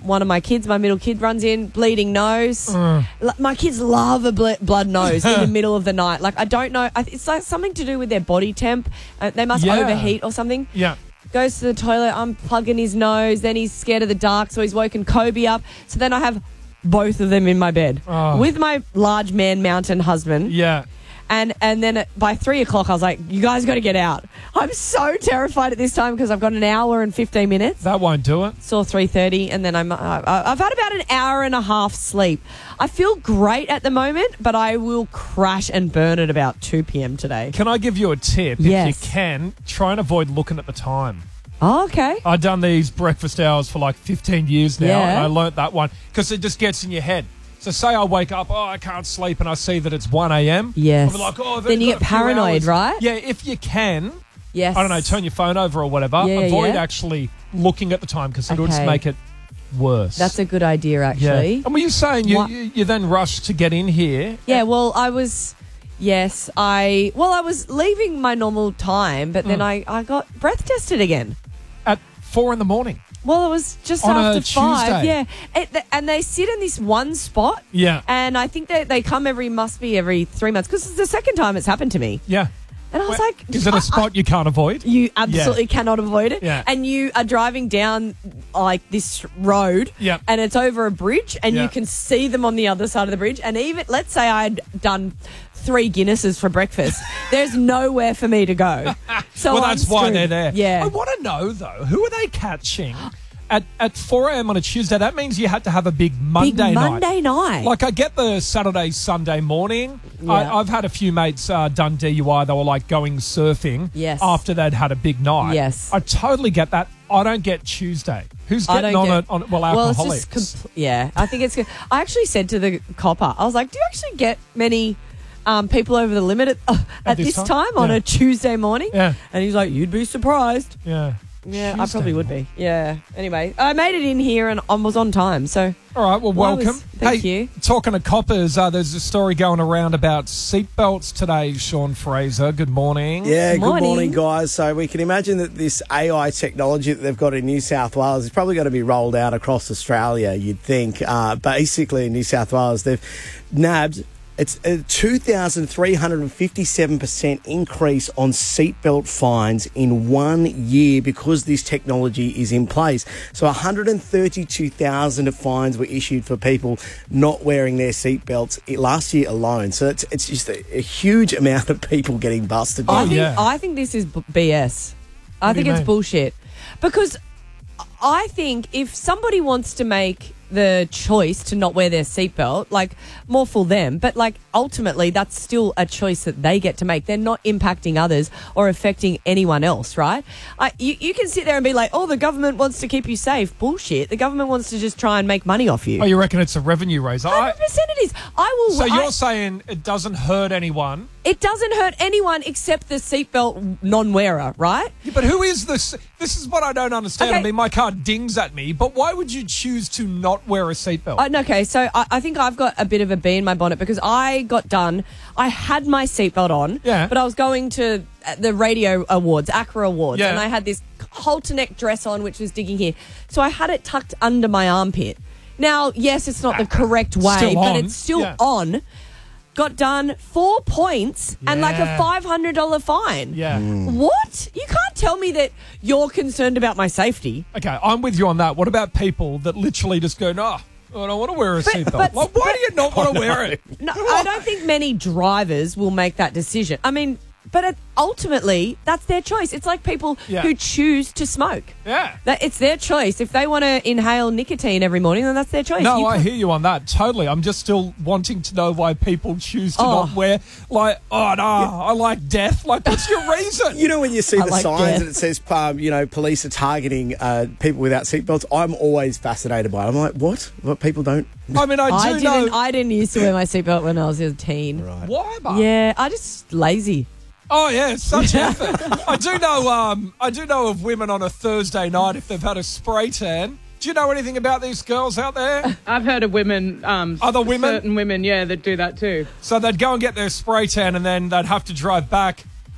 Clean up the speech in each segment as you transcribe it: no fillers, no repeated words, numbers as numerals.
one of my kids, my middle kid, runs in, bleeding nose. My kids love a blood nose in the middle of the night. Like, I don't know. It's like something to do with their body temp. They must overheat or something. Yeah. Goes to the toilet, I'm plugging his nose. Then he's scared of the dark, so he's woken Kobe up. So then I have both of them in my bed with my large man mountain husband. Yeah. And then by 3 o'clock, I was like, you guys got to get out. I'm so terrified at this time because I've got an hour and 15 minutes. That won't do it. Saw 3:30, and then I've had about an hour and a half sleep. I feel great at the moment, but I will crash and burn at about 2 p.m. today. Can I give you a tip? Yes. If you can, try and avoid looking at the time. Oh, okay. I've done these breakfast hours for like 15 years now, and I learnt that one because it just gets in your head. So say I wake up, I can't sleep, and I see that it's 1 a.m. Yes. I'm like, I've then only you got get a few paranoid, hours. right? Yeah, if you can, Yes. I don't know, turn your phone over or whatever. Avoid actually looking at the time because it'll just make it worse. That's a good idea, actually. Yeah. And were you saying you then rushed to get in here? Yeah, well, I was... Yes, I was leaving my normal time, but then I got breath tested again. At 4 a.m? Well, it was just on after a 5. Tuesday. Yeah, and they sit in this one spot. Yeah. And I think they come every 3 months because it's the second time it's happened to me. Yeah. And I was like... Is it a spot you can't avoid? You absolutely cannot avoid it. Yeah. And you are driving down like this road and it's over a bridge and you can see them on the other side of the bridge. And even, let's say I'd done 3 Guinnesses for breakfast, there's nowhere for me to go. So well, that's why they're there. Yeah. I want to know, though, who are they catching at 4 a.m. on a Tuesday? That means you had to have a big Monday night. Like, I get the Saturday, Sunday morning. Yeah. I've had a few mates done DUI. They were, like, going surfing after they'd had a big night. Yes. I totally get that. I don't get Tuesday. Who's getting on it? Well, alcoholics. It's just I think it's good. I actually said to the copper, I was like, do you actually get many... people over the limit at this time on a Tuesday morning? Yeah. And he's like, you'd be surprised. Yeah. Yeah, I probably would be. Yeah. Anyway, I made it in here and I was on time, so... All right, well, welcome. Thank you. Talking to coppers, there's a story going around about seatbelts today, Sean Fraser. Good morning. Yeah, good morning, guys. So we can imagine that this AI technology that they've got in New South Wales is probably going to be rolled out across Australia, you'd think. Basically, in New South Wales, they've nabbed... It's a 2,357% increase on seatbelt fines in 1 year because this technology is in place. So 132,000 of fines were issued for people not wearing their seatbelts last year alone. So it's just a huge amount of people getting busted. I think this is BS. I think it's bullshit. Because I think if somebody wants to make the choice to not wear their seatbelt, like, more for them, but like ultimately that's still a choice that they get to make. They're not impacting others or affecting anyone else, right? You can sit there and be like, oh, the government wants to keep you safe. Bullshit. The government wants to just try and make money off you. Oh, you reckon it's a revenue raiser? 100% it is. So you're saying it doesn't hurt anyone? It doesn't hurt anyone except the seatbelt non-wearer, right? Yeah, but who is this? This is what I don't understand. Okay. I mean, my car dings at me, but why would you choose to not wear a seatbelt? Okay, so I think I've got a bit of a bee in my bonnet because I got done. I had my seatbelt on, but I was going to the radio awards, ACRA Awards, and I had this halter neck dress on, which was digging here. So I had it tucked under my armpit. Now, yes, it's not the correct way, but it's still on. Got done, 4 points and like a $500 fine. Yeah. What? You can't tell me that you're concerned about my safety. Okay, I'm with you on that. What about people that literally just go, no, I don't want to wear a seatbelt? Like, why do you not want to wear it? No, I don't think many drivers will make that decision. I mean, but ultimately, that's their choice. It's like people who choose to smoke. Yeah. It's their choice. If they want to inhale nicotine every morning, then that's their choice. No, I hear you on that. Totally. I'm just still wanting to know why people choose to not wear, like, oh, no, I like death. Like, what's your reason? You know, when you see the signs and it says, police are targeting people without seatbelts, I'm always fascinated by it. I'm like, what? What, people don't... I mean, I didn't used to wear my seatbelt when I was a teen. Right. Why, Mark? Yeah, I just lazy. Oh yeah, it's such effort. I do know of women on a Thursday night if they've had a spray tan. Do you know anything about these girls out there? I've heard of women, other women, certain women, that do that too. So they'd go and get their spray tan, and then they'd have to drive back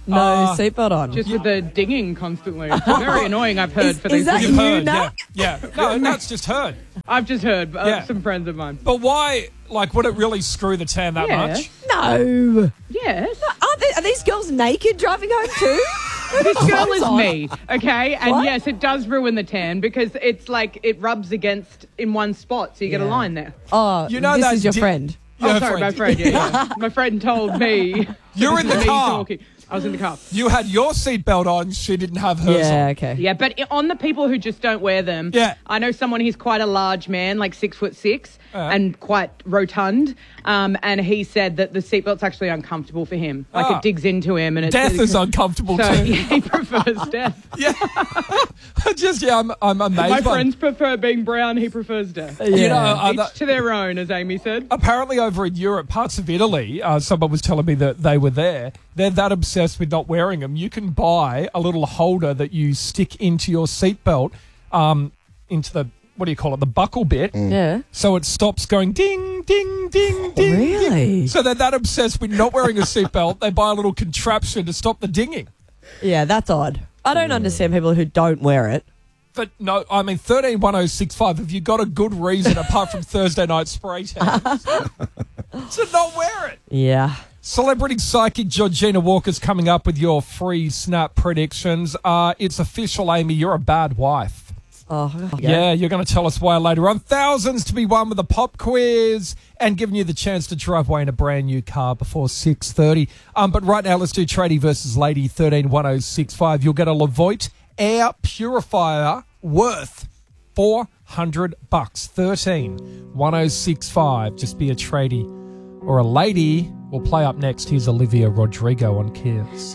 No seatbelt on. Just with the dinging constantly. It's very annoying, I've heard, for is these that things. You've you, heard, Nat? yeah. No, Nat's just heard. I've just heard Yeah. some friends of mine. But why, like, would it really screw the tan that Yeah. much? No. Yes. Are these girls naked driving home too? This girl is me, okay? And What? yes, it does ruin the tan because it's like it rubs against in one spot, so you get a line there. Oh, You know this that is your friend. Oh, sorry, my friend. Yeah. My friend told me. You're in the me car. talking. I was in the car. You had your seatbelt on, she didn't have hers Yeah, on. okay. Yeah, but on the people who just don't wear them, Yeah. I know someone, he's quite a large man, like 6'6", and quite rotund, and he said that the seatbelt's actually uncomfortable for him. Like Ah. it digs into him, and it's Death is uncomfortable so too. yeah, he prefers death. Yeah. I'm amazed. My by- friends prefer being brown, he prefers death. You know, Each to their own, as Amy said. apparently over in Europe, parts of Italy, someone was telling me that they were there. They're that obsessed with not wearing them. You can buy a little holder that you stick into your seatbelt, into the, what do you call it, the buckle bit. Yeah. So it stops going ding, ding, ding, ding. Really? Ding. So they're that obsessed with not wearing a seatbelt, they buy a little contraption to stop the dinging. Yeah, that's odd. I don't understand people who don't wear it. But no, I mean, 131065, have you got a good reason apart from Thursday night spray tan to not wear it? Yeah. Celebrity psychic Georgina Walker's coming up with your free snap predictions. It's official, Amy, you're a bad wife. Oh, Yeah, you're going to tell us why later on. Thousands to be won with a pop quiz and giving you the chance to drive away in a brand new car before 6:30. But right now, let's do tradie versus lady 131065. You'll get a Levoit air purifier worth $400. 131065. Just be a tradie or a lady. We'll play up next. Here's Olivia Rodrigo on Kiss.